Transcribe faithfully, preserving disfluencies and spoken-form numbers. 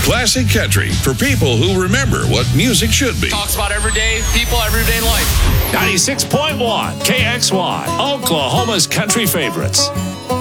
Classic country for people who remember what music should be. Talks about everyday people, everyday life. ninety-six point one K X Y, Oklahoma's country favorites.